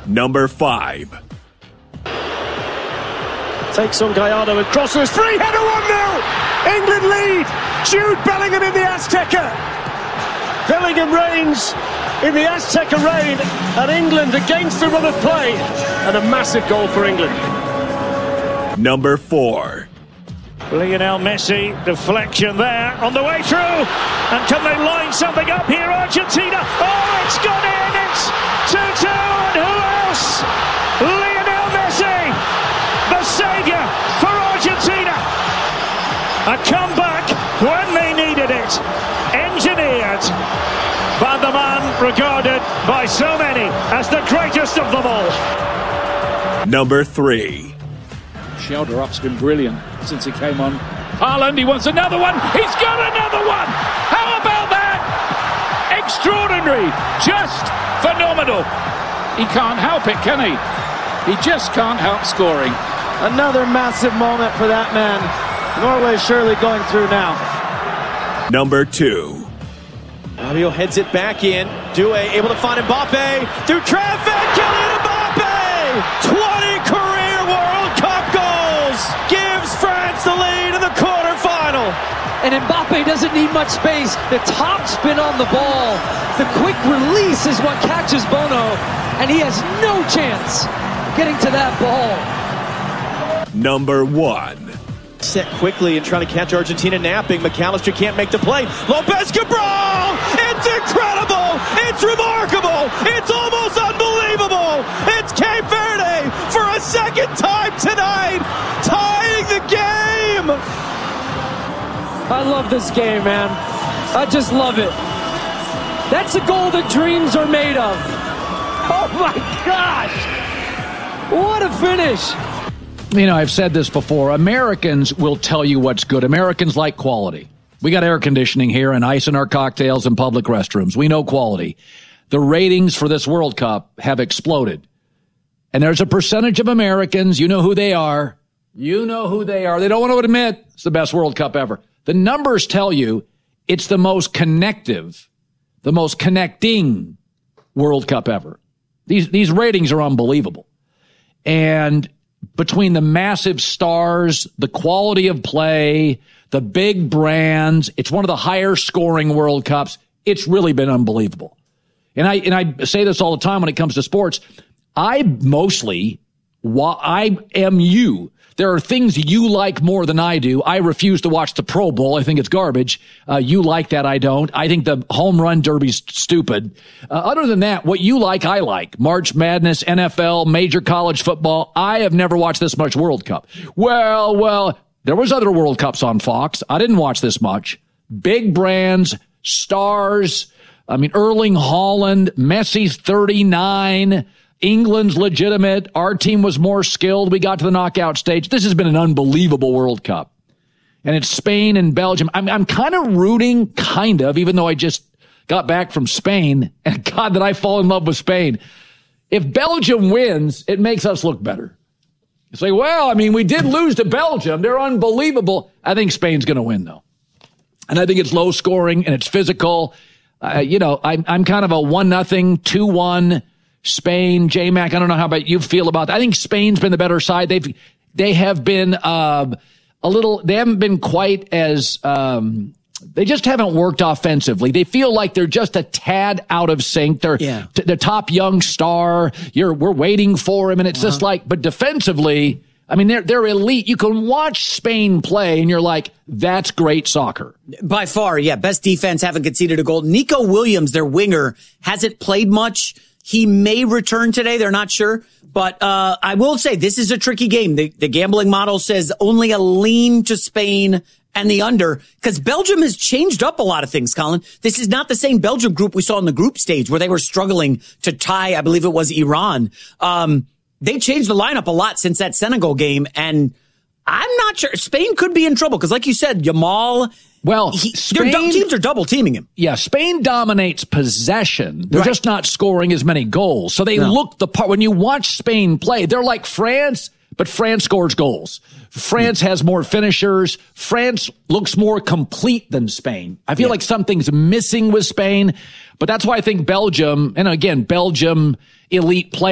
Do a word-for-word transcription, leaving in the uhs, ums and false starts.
Number five. Takes on Gallardo and crosses. Free header one nil. England lead. Jude Bellingham in the Azteca. Bellingham reigns in the Azteca reign. And England against the run of play. And a massive goal for England. Number four. Lionel Messi, deflection there on the way through. And can they line something up here, Argentina? Oh, it's gone in. It's two two. And who else? Lionel Messi, the saviour for Argentina. A comeback when they needed it. Engineered by the man regarded by so many as the greatest of them all. Number three. Shoulder up's been brilliant since he came on. Haaland, he wants another one. He's got another one. How about that? Extraordinary. Just phenomenal. He can't help it, can he? He just can't help scoring. Another massive moment for that man. Norway surely going through now. Number two. Fabio heads it back in. Doué able to find Mbappe. Through traffic. Kylian Mbappe. twenty career World Cup goals. Gives France the lead in the quarterfinal. And Mbappe doesn't need much space. The top spin on the ball. The quick release is what catches Bono. And he has no chance getting to that ball. Number one. Set quickly and trying to catch Argentina napping. McAllister can't make the play. Lopez Cabral! It's incredible! It's remarkable! It's almost unbelievable! It's Cape Verde for a second time tonight, tying the game! I love this game, man. I just love it. That's a goal that dreams are made of. Oh my gosh! What a finish! You know, I've said this before. Americans will tell you what's good. Americans like quality. We got air conditioning here and ice in our cocktails and public restrooms. We know quality. The ratings for this World Cup have exploded. And there's a percentage of Americans, you know who they are. You know who they are. They don't want to admit it's the best World Cup ever. The numbers tell you it's the most connective, the most connecting World Cup ever. These, these ratings are unbelievable. And between the massive stars, the quality of play, the big brands, it's one of the higher scoring World Cups. It's really been unbelievable. And I, and I say this all the time when it comes to sports. I mostly, I am you. There are things you like more than I do. I refuse to watch the Pro Bowl. I think it's garbage. Uh, you like that. I don't. I think the home run derby's stupid. Uh, other than that, what you like, I like. March Madness, N F L, major college football. I have never watched this much World Cup. Well, well, there was other World Cups on Fox. I didn't watch this much. Big brands, stars. I mean, Erling Haaland, Messi's thirty-nine. England's legitimate. Our team was more skilled. We got to the knockout stage. This has been an unbelievable World Cup. And it's Spain and Belgium. I'm, I'm kind of rooting, kind of, even though I just got back from Spain. And God, did I fall in love with Spain. If Belgium wins, it makes us look better. It's like, well, I mean, we did lose to Belgium. They're unbelievable. I think Spain's going to win, though. And I think it's low scoring and it's physical. Uh, you know, I'm, I'm kind of a one nothing, two one. Spain, J-Mac, I don't know how about you feel about that. I think Spain's been the better side. They've, they have been, uh, a little, they haven't been quite as, um, they just haven't worked offensively. They feel like they're just a tad out of sync. They're yeah. t- the top young star. You're, we're waiting for him. And it's uh-huh. just like, but defensively, I mean, they're, they're elite. You can watch Spain play and you're like, that's great soccer. By far. Yeah. Best defense, haven't conceded a goal. Nico Williams, their winger, hasn't played much. He may return today. They're not sure. But uh I will say this is a tricky game. The, the gambling model says only a lean to Spain and the under, because Belgium has changed up a lot of things, Colin. This is not the same Belgium group we saw in the group stage where they were struggling to tie, I believe it was Iran. Um They changed the lineup a lot since that Senegal game, and I'm not sure. Spain could be in trouble because, like you said, Yamal... Well, he, Spain, their teams are double teaming him. Yeah, Spain dominates possession. They're right. just not scoring as many goals. So they no. look the part. When you watch Spain play, they're like France, but France scores goals. France has more finishers. France looks more complete than Spain. I feel yeah. like something's missing with Spain, but that's why I think Belgium, and again, Belgium elite play.